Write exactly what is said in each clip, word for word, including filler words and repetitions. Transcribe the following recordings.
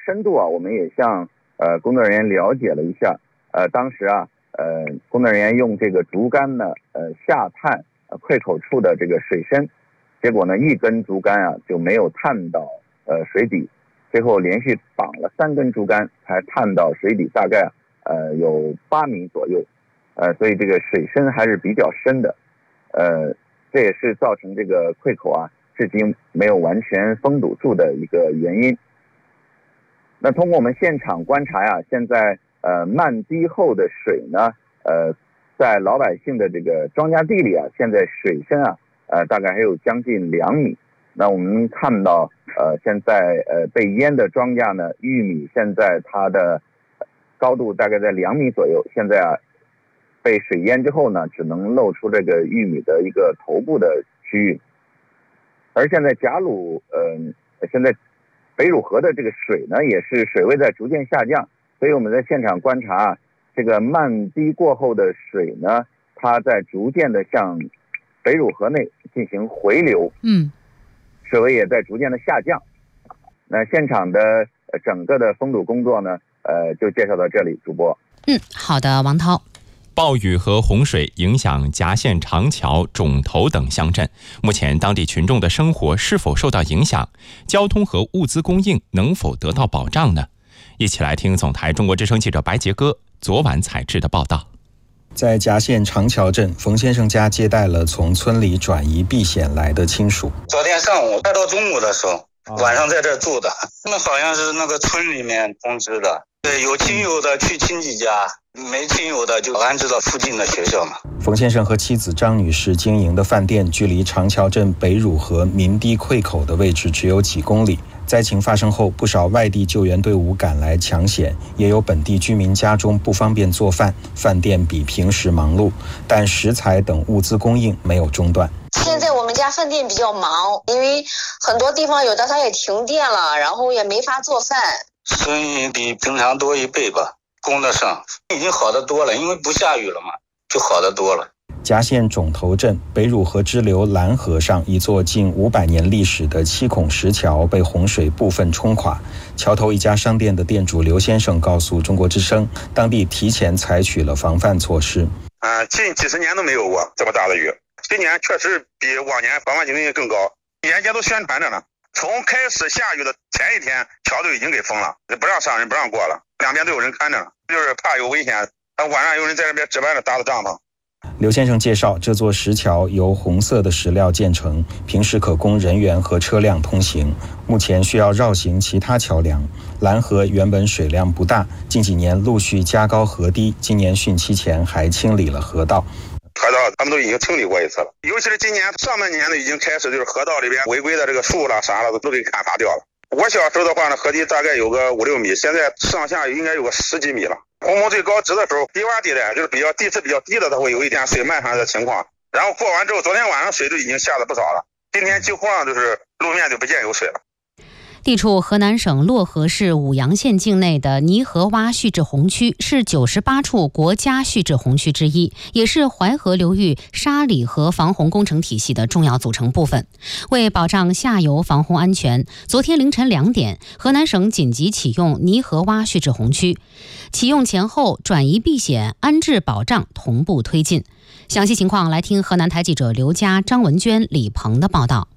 深度啊，我们也向呃工作人员了解了一下。呃，当时啊，呃，工作人员用这个竹竿呢，呃，下探呃溃口处的这个水深，结果呢，一根竹竿啊就没有探到呃水底，最后连续绑了三根竹竿才探到水底，大概呃有八米左右，呃，所以这个水深还是比较深的，呃，这也是造成这个溃口啊至今没有完全封堵住的一个原因。那通过我们现场观察呀、啊，现在呃漫堤后的水呢，呃，在老百姓的这个庄稼地里啊，现在水深啊，呃，大概还有将近两米。那我们看到，呃，现在呃被淹的庄稼呢，玉米现在它的高度大概在两米左右，现在啊被水淹之后呢，只能露出这个玉米的一个头部的区域。而现在贾鲁，呃，现在北汝河的这个水呢，也是水位在逐渐下降，所以我们在现场观察，这个漫堤过后的水呢，它在逐渐的向北汝河内进行回流， 嗯， 水位也在逐渐的下降。那现场的整个的封堵工作呢，呃，就介绍到这里，主播。 嗯，好的，王涛。 暴雨和洪水影响夹县长桥、种头等乡镇，目前当地群众的生活是否受到影响？交通和物资供应能否得到保障呢？一起来听总台中国之声记者白杰哥昨晚采制的报道。 在夹县长桥镇，冯先生家接待了从村里转移避险来的亲属。 昨天上午待到中午的时候，晚上在这住的，他们好像是那个村里面通知的，对，有亲友的去亲戚家，没亲友的就安置到附近的学校嘛。 冯先生和妻子张女士经营的饭店距离长桥镇北汝河民堤溃口的位置只有几公里。灾情发生后，不少外地救援队伍赶来抢险，也有本地居民家中不方便做饭，饭店比平时忙碌，但食材等物资供应没有中断。 现在我们家饭店比较忙，因为很多地方有的它也停电了，然后也没法做饭， 生意比平常多一倍吧，供得上，已经好得多了，因为不下雨了嘛，就好得多了。 夹县种头镇北汝河支流蓝河上一座近五百年历史的七孔石桥被洪水部分冲垮，桥头一家商店的店主刘先生告诉中国之声，当地提前采取了防范措施。 呃，近几十年都没有过这么大的雨，今年确实比往年防范警惕更高，沿街都宣传着呢。从开始下雨的前一天，桥都已经给封了，不让上人，不让过了，两边都有人看着呢，就是怕有危险。晚上有人在这边值班的搭的帐篷。 刘先生介绍，这座石桥由红色的石料建成，平时可供人员和车辆通行，目前需要绕行其他桥梁。蓝河原本水量不大，近几年陆续加高河堤，今年汛期前还清理了河道。 河道他们都已经清理过一次了，尤其是今年上半年呢，已经开始就是河道里边违规的这个树啦啥了都给砍伐掉了。我小时候的话呢，河堤大概有个五六米，现在上下应该有个十几米了。洪峰最高值的时候，低洼地带就是比较地势比较低的，它会有一点水漫上的情况。然后过完之后，昨天晚上水就已经下的不少了，今天几乎上就是路面就不见有水了。 地处河南省漯河市舞阳县境内的泥河洼蓄滞洪区是九十八处国家蓄滞洪区之一，也是淮河流域沙里河防洪工程体系的重要组成部分。为保障下游防洪安全，昨天凌晨两点，河南省紧急启用泥河洼蓄滞洪区，启用前后转移避险、安置保障同步推进。详细情况来听河南台记者刘佳、张文娟、李鹏的报道。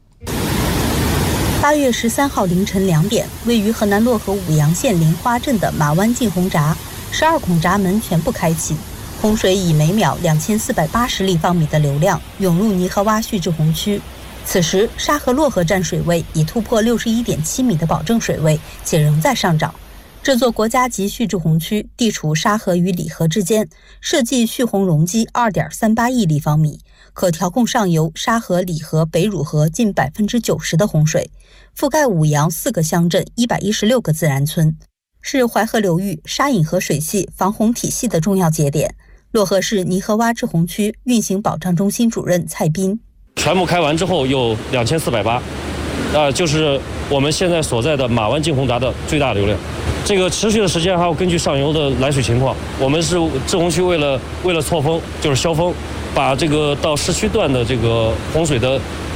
八月十三号凌晨两点，位于河南漯河舞阳县林花镇的马湾进洪闸十二孔闸门全部开启，洪水以每秒两千四百八十立方米的流量涌入泥河洼蓄滞洪区。此时，沙河漯河站水位已突破六十一点七米的保证水位，且仍在上涨。这座国家级蓄滞洪区地处沙河与里河之间，设计蓄洪容积 二点三八亿立方米，可调控上游沙河、里河、北汝河近 百分之九十 的洪水，覆盖舞阳四个乡镇一百一十六个自然村，是淮河流域沙引河水系防洪体系的重要节点。漯河市泥河洼滞洪区运行保障中心主任蔡斌： 全部开完之后有两千四百八，呃，就是我们现在所在的马湾进洪闸的最大流量。这个持续的时间还要根据上游的来水情况，我们是滞洪区为了为了错峰，就是消峰，把这个到市区段的这个洪水的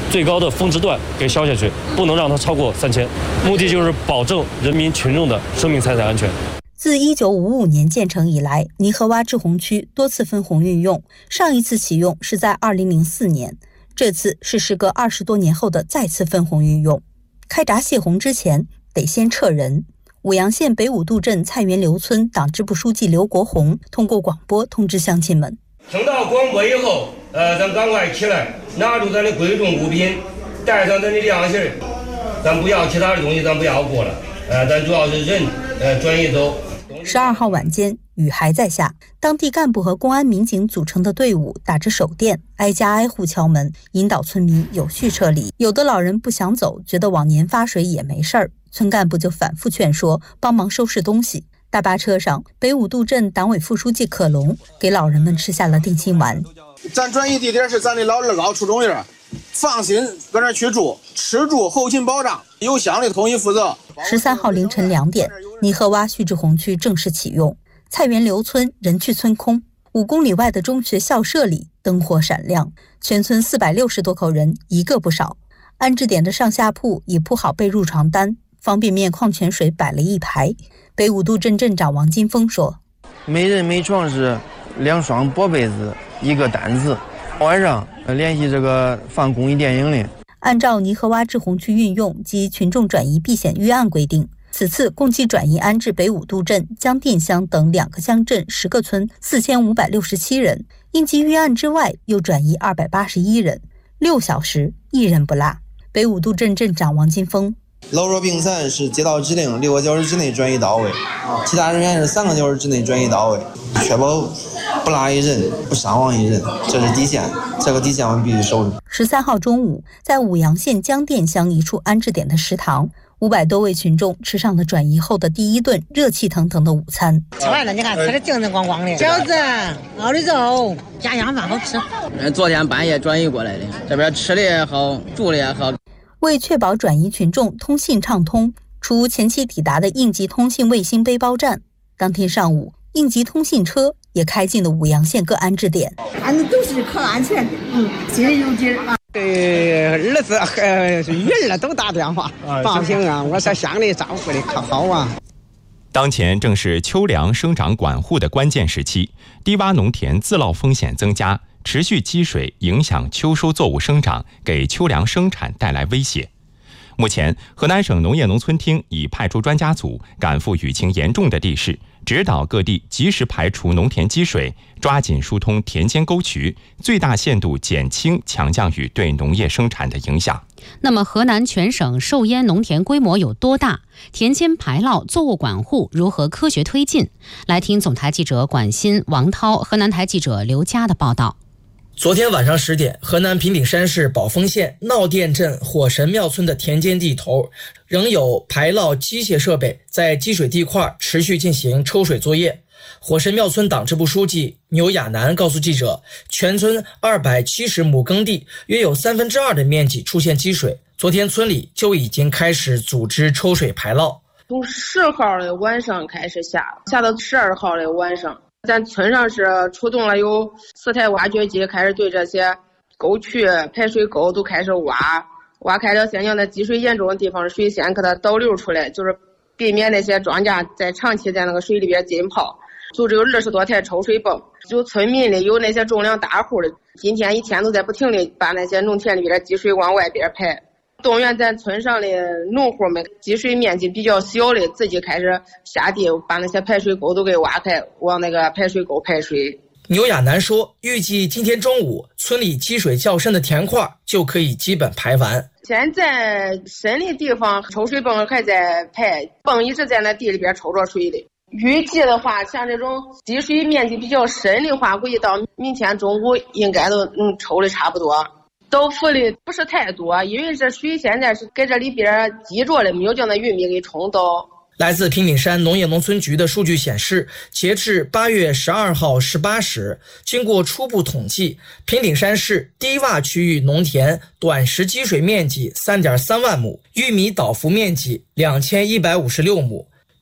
最高的峰值段给消下去，不能让它超过三千。目的就是保证人民群众的生命财产安全。 自一九五五年建成以来，泥河洼滞洪区多次分洪运用，上一次启用是在二零零四年，这次是时隔二十多年后的再次分洪运用。开闸泄洪之前得先撤人。舞阳县北五渡镇菜园刘村党支部书记刘国红通过广播通知乡亲们： 听到广播以后，呃，咱赶快起来，拿出咱的贵重物品，带上咱的粮食，咱不要其他的东西，咱不要过了，呃，咱主要是人，呃，转移走。 十二号晚间，雨还在下，当地干部和公安民警组成的队伍打着手电，挨家挨户敲门，引导村民有序撤离。有的老人不想走，觉得往年发水也没事儿，村干部就反复劝说，帮忙收拾东西。大巴车上，北五渡镇党委副书记可龙给老人们吃下了定心丸。 咱转移地点是咱的老二高初中院，放心搁那去住，吃住后勤保障由乡里统一负责。 十三号凌晨两点，泥河洼蓄滞洪区正式启用。菜园刘村人去村空，五公里外的中学校舍里灯火闪亮，全村四百六十多口人一个不少。安置点的上下铺已铺好被褥床单，方便面、矿泉水摆了一排。北五渡镇镇长王金峰说： 每人每床是两双薄被子，一个单子。晚上联系这个放公益电影的。 按照泥河洼滞洪区运用及群众转移避险预案规定，此次共计转移安置北五渡镇、江店乡等两个乡镇十个村四千五百六十七人，应急预案之外又转移二百八十一人，六小时一人不落。北五渡镇镇长王金峰： 老弱病残是接到指令六个小时之内转移到位，其他人员是三个小时之内转移到位，确保不落一人，不伤亡一人，这是底线，这个底线我们必须守住。 十三号中午，在舞阳县江店乡一处安置点的食堂，五百多位群众吃上了转移后的第一顿热气腾腾的午餐。 吃完了，你看吃的精神光光的，饺子、熬的肉，家乡饭好吃。 昨天半夜转移过来的，这边吃的也好，住的也好。 为确保转移群众通信畅通，除前期抵达的应急通信卫星背包站，当天上午应急通信车也开进了舞阳县各安置点。 反正都是可安全的，嗯，心里有底啊。 对儿子和女儿都打电话报平安，我说乡里照顾的可好啊。 当前正是秋粮生长管护的关键时期，低洼农田自涝风险增加，持续积水影响秋收作物生长，给秋粮生产带来威胁。目前，河南省农业农村厅已派出专家组赶赴雨情严重的地市，指导各地及时排除农田积水，抓紧疏通田间沟渠，最大限度减轻强降雨对农业生产的影响。 那么，河南全省受淹农田规模有多大？田间排涝、作物管护如何科学推进？来听总台记者管鑫、王涛、河南台记者刘佳的报道。 昨天晚上十点，河南平顶山市宝丰县闹店镇火神庙村的田间地头，仍有排涝机械设备在积水地块持续进行抽水作业。火神庙村党支部书记牛亚楠告诉记者，全村二百七十亩耕地，约有三分之二的面积出现积水。昨天村里就已经开始组织抽水排涝， 从十号的晚上开始下，下到十二号的晚上。咱村上是出动了有四台挖掘机，开始对这些沟渠、排水沟都开始挖，挖开了现有的积水严重的地方，水先给它导流出来，就是避免那些庄稼在长期在那个水里边浸泡。组织有二十多台抽水泵，有村民的，有那些种粮大户的，今天一天都在不停的把那些农田里边的积水往外边排。动员咱村上的农户们，积水面积比较小的，自己开始下地把那些排水沟都给挖开，往那个排水沟排水。 牛亚楠说，预计今天中午村里积水较深的田块就可以基本排完。 现在深的地方抽水泵还在排，泵一直在那地里边抽着水的。预计的话，像这种积水面积比较深的话，估计到明天中午应该都能抽的差不多。倒伏的不是太多，因为这水现在是给这里边积着了，没有将那玉米给冲倒。 来自平顶山农业农村局的数据显示，截至八月十二号十八时，经过初步统计，平顶山市低洼区域农田短时积水面积 三点三万亩，玉米倒伏面积两千一百五十六亩。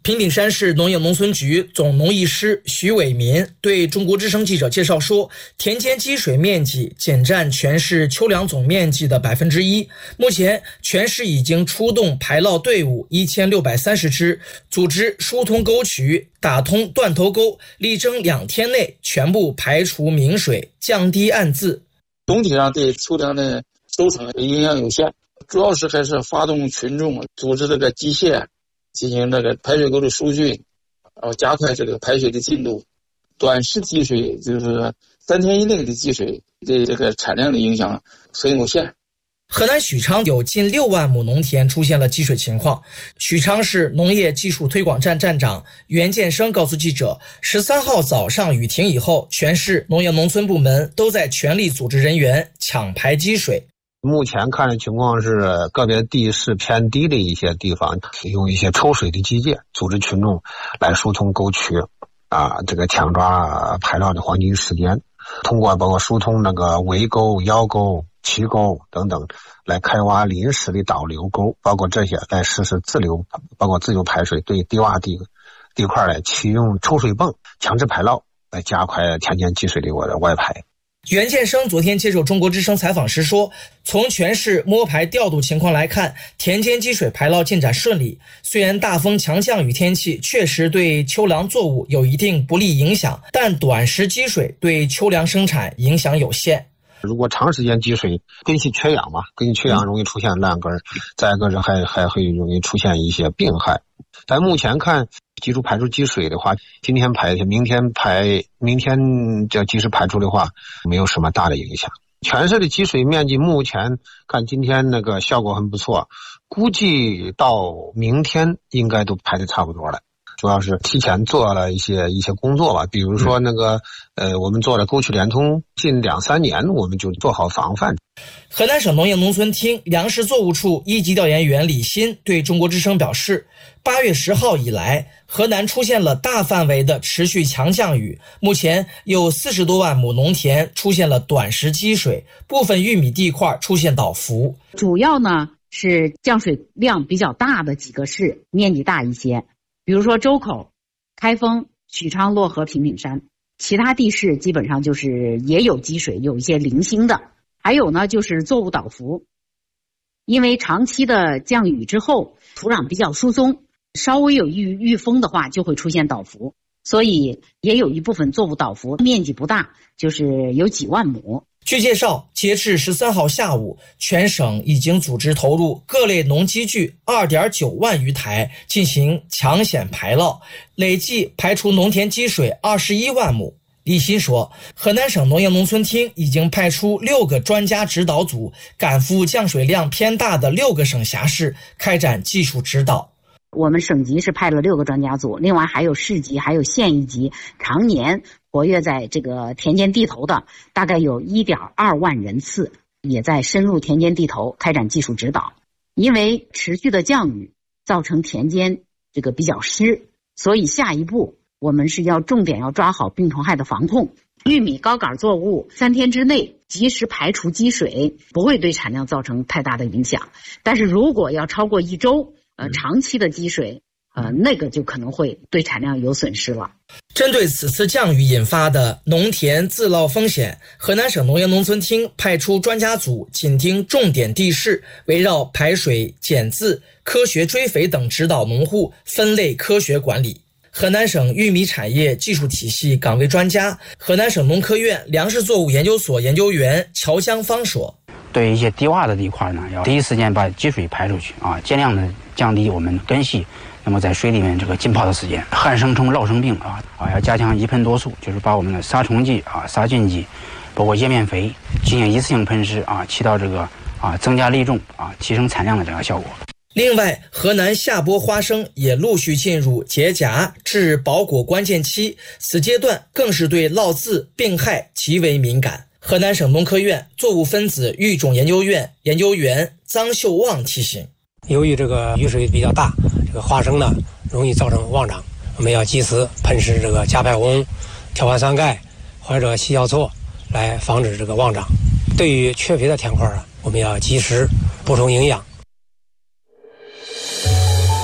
平顶山市农业农村局总农艺师徐伟民对中国之声记者介绍说，田间积水面积仅占全市秋粮总面积的百分之一。目前，全市已经出动排涝队伍一千六百三十支，组织疏通沟渠，打通断头沟，力争两天内全部排除明水，降低暗渍。 总体上对秋粮的收成影响有限，主要是还是发动群众组织这个机械进行这个排水沟的疏浚，然后加快这个排水的进度。短时积水就是三天以内的积水对这个产量的影响很有限。 河南许昌有近六万亩农田出现了积水情况。许昌市农业技术推广站站长袁建生告诉记者，十三号早上雨停以后，全市农业农村部门都在全力组织人员抢排积水。 目前看的情况是，个别地势偏低的一些地方，用一些抽水的机械组织群众来疏通沟渠，啊，这个抢抓排涝的黄金时间，通过包括疏通那个围沟、腰沟、齐沟等等，来开挖临时的导流沟，包括这些来实施自流，包括自由排水，对低洼地地块来启用抽水泵强制排涝，来加快田间积水的外排。 袁建生昨天接受中国之声采访时说，从全市摸排调度情况来看，田间积水排涝进展顺利。虽然大风强降雨天气确实对秋粮作物有一定不利影响，但短时积水对秋粮生产影响有限。 如果长时间积水，根系缺氧嘛，根系缺氧容易出现烂根，再一个是还还会容易出现一些病害。咱目前看，基础排出积水的话，今天排明天排明天就及时排出的话，没有什么大的影响。全市的积水面积目前看今天那个效果很不错，估计到明天应该都排得差不多了。主要是提前做了一些一些工作吧，比如说那个呃，我们做了沟渠联通，近两三年我们就做好防范。 河南省农业农村厅粮食作物处一级调研员李鑫对中国之声表示，八月十号以来，河南出现了大范围的持续强降雨，目前有四十多万亩农田出现了短时积水，部分玉米地块出现倒伏。 主要呢是降水量比较大的几个市，面积大一些。比如说周口、开封、许昌、漯河、平顶山，其他地市基本上就是也有积水，有一些零星的。还有呢，就是作物倒伏，因为长期的降雨之后，土壤比较疏松，稍微有遇遇风的话，就会出现倒伏，所以也有一部分作物倒伏，面积不大，就是有几万亩。 据介绍，截至十三号下午，全省已经组织投入各类农机具 二点九万余台进行抢险排涝，累计排除农田积水二十一万亩。李鑫说，河南省农业农村厅已经派出六个专家指导组，赶赴降水量偏大的六个省辖市开展技术指导。 我们省级是派了六个专家组，另外还有市级还有县一级常年活跃在这个田间地头的，大概有 一点二万人次，也在深入田间地头开展技术指导。因为持续的降雨造成田间这个比较湿，所以下一步我们是要重点要抓好病虫害的防控。玉米高杆作物三天之内及时排除积水，不会对产量造成太大的影响。但是如果要超过一周，呃，长期的积水，呃，那个就可能会对产量有损失了。 针对此次降雨引发的农田自涝风险，河南省农业农村厅派出专家组紧盯重点地势，围绕排水、减渍、科学追肥等指导农户分类科学管理。河南省玉米产业技术体系岗位专家、河南省农科院粮食作物研究所研究员乔江芳说， 对一些低洼的地块呢，要第一时间把积水排出去啊，尽量的降低我们根系那么在水里面这个浸泡的时间。旱生虫、涝生病啊啊，要加强一喷多数，就是把我们的杀虫剂啊、杀菌剂，包括叶面肥进行一次性喷施啊，起到这个啊增加粒重啊、提升产量的这个效果。 另外，河南下播花生也陆续进入结荚至包果关键期，此阶段更是对涝渍、病害极为敏感。河南省农科院作物分子育种研究院研究员臧秀旺提醒， 由于这个雨水比较大，这个花生呢容易造成妄长，我们要及时喷施这个加派红、条环酸钙或者细酵唑来防止这个妄长。对于缺肥的田块啊，我们要及时补充营养。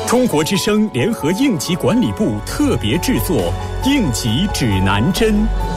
中国之声联合应急管理部特别制作《应急指南针》。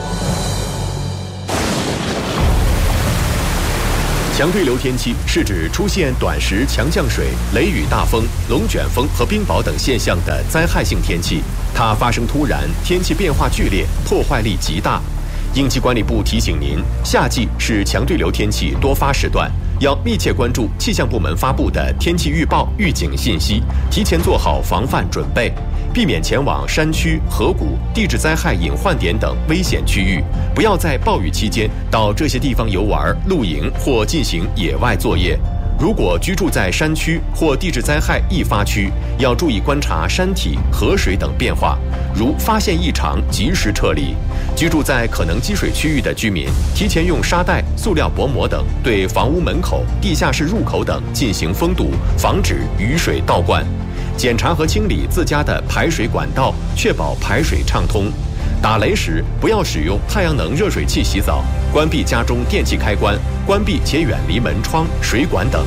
强对流天气是指出现短时强降水、雷雨大风、龙卷风和冰雹等现象的灾害性天气，它发生突然，天气变化剧烈，破坏力极大。应急管理部提醒您，夏季是强对流天气多发时段，要密切关注气象部门发布的天气预报、预警信息，提前做好防范准备，避免前往山区、河谷、地质灾害隐患点等危险区域，不要在暴雨期间到这些地方游玩、露营或进行野外作业。如果居住在山区或地质灾害易发区，要注意观察山体、河水等变化，如发现异常及时撤离。居住在可能积水区域的居民，提前用沙袋、塑料薄膜等对房屋门口、地下室入口等进行封堵，防止雨水倒灌。检查和清理自家的排水管道，确保排水畅通。打雷时不要使用太阳能热水器洗澡，关闭家中电器开关，关闭且远离门窗、水管等。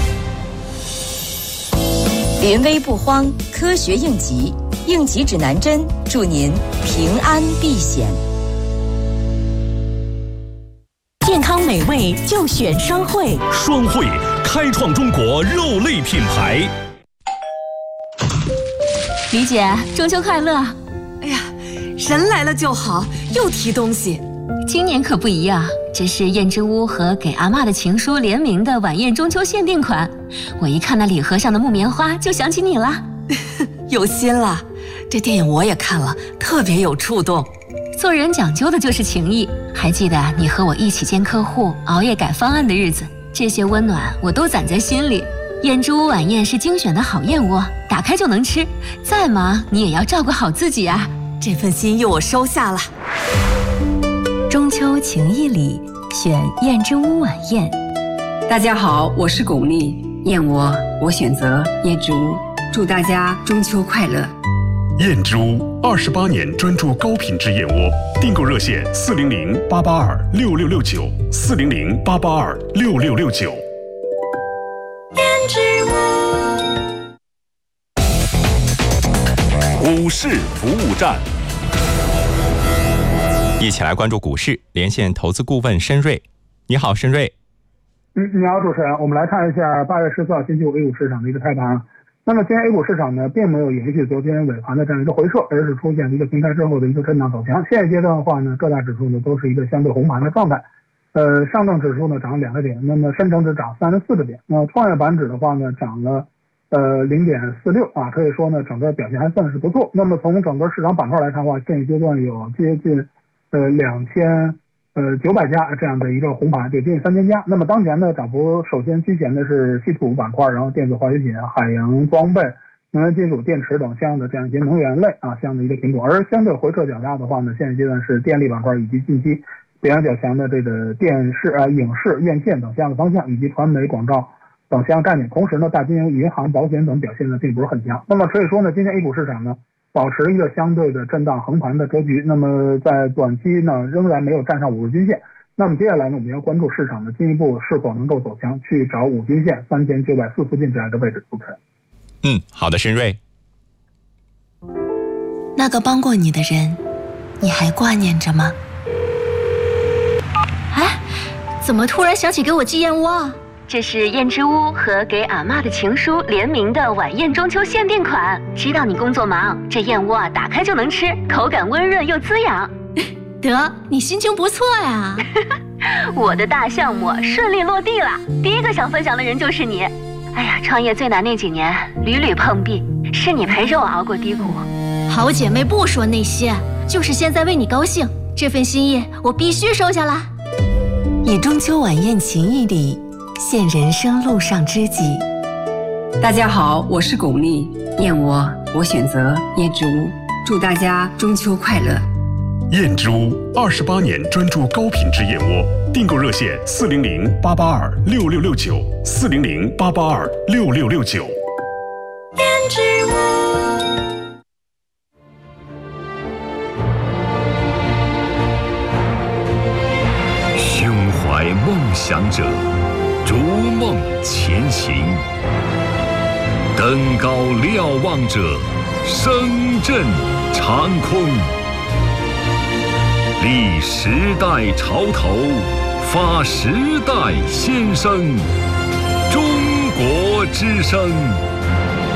临危不慌，科学应急，应急指南针，祝您平安避险。 健康美味就选双汇， 双汇开创中国肉类品牌。 李姐，中秋快乐！ 哎呀，人来了就好，又提东西。 今年可不一样，这是燕之屋和给阿嬷的情书联名的晚宴中秋限定款。我一看那礼盒上的木棉花，就想起你了。 有心了，这电影我也看了，特别有触动。 做人讲究的就是情谊，还记得你和我一起见客户、熬夜改方案的日子，这些温暖我都攒在心里。燕之屋晚宴是精选的好燕窝，打开就能吃，再忙你也要照顾好自己啊。 这份心意我收下了。 中秋情谊里，选燕之屋晚宴。 大家好，我是巩俐，燕窝我选择燕之屋，祝大家中秋快乐。 燕之屋二十八年专注高品质燕窝，订购热线四零零八八二六六六九四零零八八二六六六九。 燕之屋股市服务站， 一起来关注股市，连线投资顾问申瑞。你好，申瑞。 嗯，你好，主持人。我们来看一下八月十四号星期五 A 股市场的一个开盘。那么今天 A 股市场呢，并没有延续昨天尾盘的这样一个回撤，而是出现了一个平台之后的一个震荡走强。现阶段的话呢，各大指数呢都是一个相对红盘的状态。呃，上证指数呢涨了两个点，那么深成指涨三十四个点，那创业板指的话呢涨了呃零点四六啊，可以说呢整个表现还算是不错。那么从整个市场板块来看的话，现阶段有接近呃两千呃九百家这样的一个红盘，就接近三千家。那么当前呢涨幅首先居前的是稀土板块，然后电子化学品、海洋装备、能源金属、电池等相应的这样一些能源类啊相应的一个品种。而相对回撤较大的话呢，现在阶段是电力板块以及近期表现较强的这个电视啊、影视、院线等相应的方向，以及传媒、广告等相应概念。同时呢，大金融、银行、保险等表现呢并不是很强。那么可以说呢，今天 A 股市场呢保持一个相对的震荡横盘的格局。那么在短期呢仍然没有站上五日均线。那么接下来呢，我们要关注市场的进一步是否能够走强，去找五均线三千九百四附近这样一个位置。主持人。 嗯，好的，申瑞。 那个帮过你的人，你还挂念着吗？哎，怎么突然想起给我寄燕窝啊？这是燕之屋和给阿嬷的情书联名的晚宴中秋限定款。知道你工作忙，这燕窝啊打开就能吃，口感温润又滋养。得，你心情不错呀。我的大项目顺利落地了，第一个想分享的人就是你。哎呀，创业最难那几年屡屡碰壁，是你陪着我熬过低谷。好姐妹不说那些，就是现在为你高兴，这份心意我必须收下啦。以中秋晚宴情谊里现人生路上知己。 大家好，我是巩俐，燕窝我选择燕之屋，祝大家中秋快乐。 燕之屋二十八年专注高品质燕窝，订购热线四零零八八二六六六九四零零八八二六六六九。 燕之屋。 胸怀梦想者，逐梦前行。 登高瞭望者，声震长空。立时代潮头，发时代先声。中国之声。